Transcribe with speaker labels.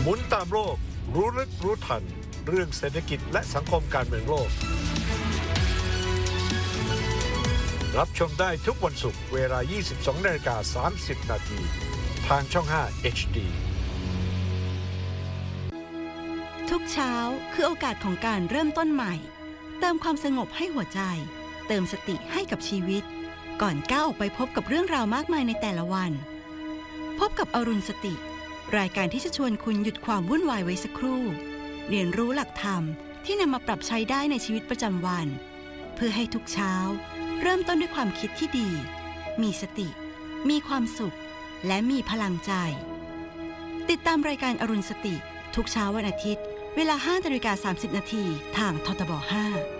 Speaker 1: มุนตามโลกรู้ลึกรู้ทันเรื่องเศรษฐกิจและสังคมการเมืองโลกรับชมได้ทุกวันศุกร์เวลา 22:30 น.ทางช่อง 5 HD
Speaker 2: ทุกเช้าคือโอกาสของการเริ่มต้นใหม่เติมความสงบให้หัวใจเติมสติให้กับชีวิตก่อนก้าวออกไปพบกับเรื่องราวมากมายในแต่ละวันพบกับอรุณสติรายการที่จะชวนคุณหยุดความวุ่นวายไว้สักครู่เรียนรู้หลักธรรมที่นำมาปรับใช้ได้ในชีวิตประจำวันเพื่อให้ทุกเช้าเริ่มต้นด้วยความคิดที่ดีมีสติมีความสุขและมีพลังใจติดตามรายการอรุณสติทุกเช้าวันอาทิตย์เวลา 5:30 น.ทางททบ 5